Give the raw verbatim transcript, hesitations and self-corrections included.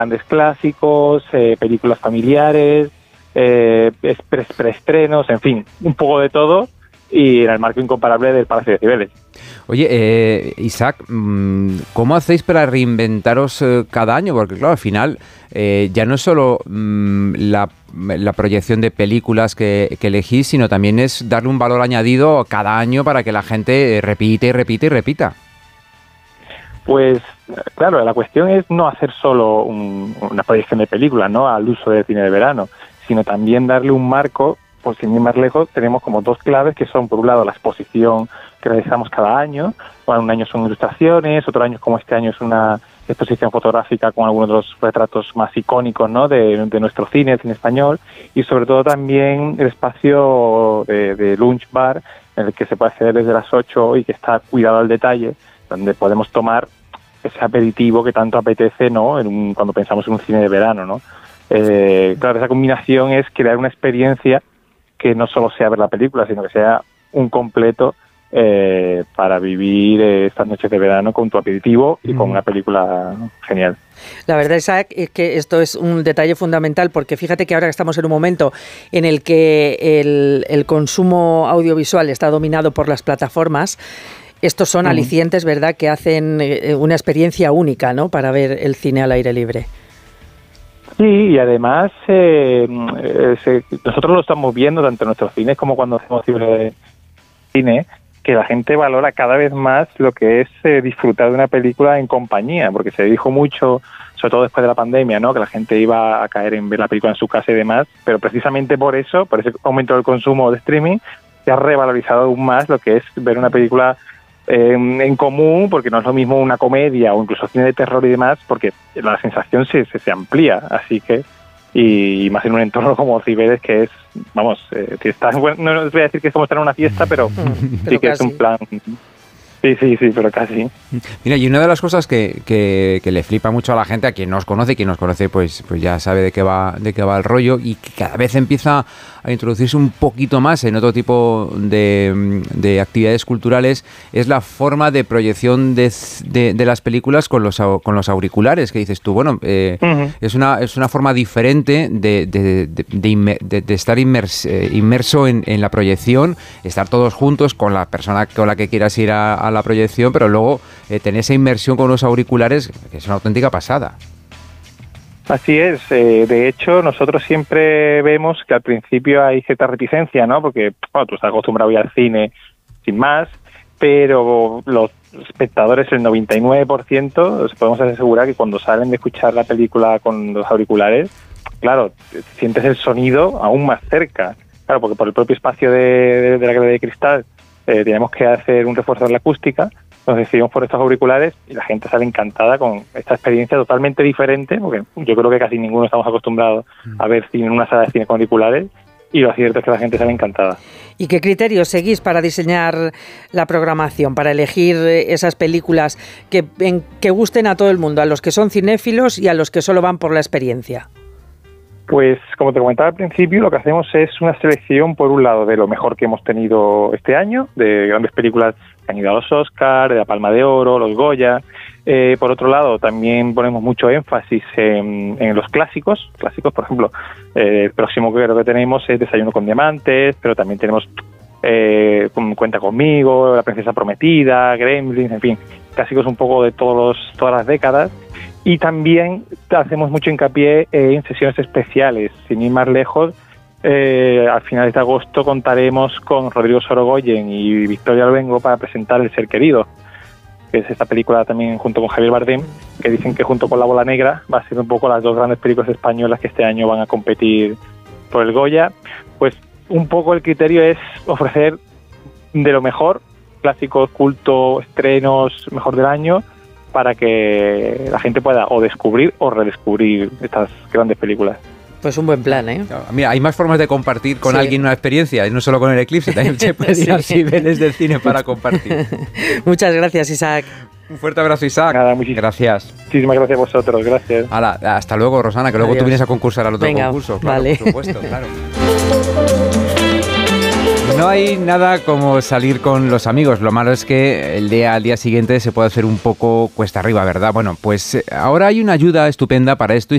grandes clásicos, eh, películas familiares, eh, pre- preestrenos, en fin, un poco de todo, y en el marco incomparable del Palacio de Cibeles. Oye, eh, Isaac, ¿cómo hacéis para reinventaros eh, cada año? Porque claro, al final eh, ya no es solo mmm, la, la proyección de películas que, que elegís, sino también es darle un valor añadido cada año para que la gente repite y repite y repita. Pues claro, la cuestión es no hacer solo un, una proyección de películas, ¿no?, al uso del cine de verano, sino también darle un marco. Pues sin ir más lejos, tenemos como dos claves que son, por un lado, la exposición que realizamos cada año. Bueno, un año son ilustraciones, otro año, como este año, es una exposición fotográfica con algunos de los retratos más icónicos, ¿no?, de, de nuestro cine, el cine español, y sobre todo también el espacio de, de lunch bar, en el que se puede acceder desde las ocho y que está cuidado al detalle, donde podemos tomar ese aperitivo que tanto apetece, ¿no?, en un, cuando pensamos en un cine de verano, ¿no? Eh, claro, esa combinación es crear una experiencia que no solo sea ver la película, sino que sea un completo eh, para vivir eh, estas noches de verano con tu aperitivo y mm. con una película genial. La verdad, Isaac, es que esto es un detalle fundamental, porque fíjate que ahora estamos en un momento en el que el, el consumo audiovisual está dominado por las plataformas. Estos son mm. alicientes, ¿verdad?, que hacen una experiencia única, ¿no?, para ver el cine al aire libre. Sí, y además eh, eh, se, nosotros lo estamos viendo tanto en nuestros cines como cuando hacemos de cine, que la gente valora cada vez más lo que es eh, disfrutar de una película en compañía, porque se dijo mucho, sobre todo después de la pandemia, ¿no?, que la gente iba a caer en ver la película en su casa y demás, pero precisamente por eso, por ese aumento del consumo de streaming, se ha revalorizado aún más lo que es ver una película Eh, en común, porque no es lo mismo una comedia o incluso cine de terror y demás, porque la sensación se, se, se amplía, así que, y, y más en un entorno como Cibeles, que es, vamos, eh, que está, bueno, no os voy a decir que es como estar en una fiesta, pero, mm, sí que casi. Es un plan. Sí, sí, sí, pero casi. Mira, y una de las cosas que, que, que le flipa mucho a la gente, a quien nos conoce, quien nos conoce pues, pues ya sabe de qué va, de qué va el rollo, y que cada vez empieza a introducirse un poquito más en otro tipo de, de actividades culturales, es la forma de proyección de, de, de las películas con los, con los auriculares, que dices tú, bueno, eh, uh-huh. es una es una forma diferente de, de, de, de, de, de estar inmers, eh, inmerso en, en la proyección, estar todos juntos con la persona con la que quieras ir a, a la proyección, pero luego eh, tener esa inmersión con los auriculares, que es una auténtica pasada. Así es, eh, de hecho nosotros siempre vemos que al principio hay cierta reticencia, ¿no?, porque bueno, tú estás acostumbrado a ir al cine sin más, pero los espectadores, el noventa y nueve por ciento, podemos asegurar que cuando salen de escuchar la película con los auriculares, claro, sientes el sonido aún más cerca, claro, porque por el propio espacio de, de, de la grada de cristal eh, tenemos que hacer un refuerzo de la acústica. Nos decidimos por estos auriculares y la gente sale encantada con esta experiencia totalmente diferente, porque yo creo que casi ninguno estamos acostumbrados a ver cine en una sala de cine con auriculares, y lo cierto es que la gente sale encantada. ¿Y qué criterios seguís para diseñar la programación, para elegir esas películas que, en, que gusten a todo el mundo, a los que son cinéfilos y a los que solo van por la experiencia? Pues, como te comentaba al principio, lo que hacemos es una selección, por un lado, de lo mejor que hemos tenido este año, de grandes películas que han ido a los Oscar, de la Palma de Oro, los Goya. Eh, por otro lado, también ponemos mucho énfasis en, en los clásicos. Clásicos, por ejemplo, eh, el próximo que creo que tenemos es Desayuno con Diamantes, pero también tenemos eh, Cuenta conmigo, La Princesa Prometida, Gremlins, en fin, clásicos un poco de todos los, todas las décadas. Y también hacemos mucho hincapié en sesiones especiales. Sin ir más lejos, eh, al final de agosto contaremos con Rodrigo Sorogoyen y Victoria Luengo para presentar El Ser Querido, que es esta película también junto con Javier Bardem, que dicen que junto con La Bola Negra va a ser un poco las dos grandes películas españolas que este año van a competir por el Goya. Pues un poco el criterio es ofrecer de lo mejor, clásicos, culto, estrenos, mejor del año, para que la gente pueda o descubrir o redescubrir estas grandes películas. Pues un buen plan, ¿eh? Mira, hay más formas de compartir con sí. alguien una experiencia, y no solo con el Eclipse, también se puede ir a Cibeles del cine para compartir. Muchas gracias, Isaac. Un fuerte abrazo, Isaac. Nada, muchísimas gracias. Muchísimas gracias a vosotros, gracias. Hala, hasta luego, Rosana, que luego Adiós. Tú vienes a concursar al otro Venga, concurso. Claro, vale. Por supuesto, claro. No hay nada como salir con los amigos. Lo malo es que el día al día siguiente se puede hacer un poco cuesta arriba, ¿verdad? Bueno, pues ahora hay una ayuda estupenda para esto y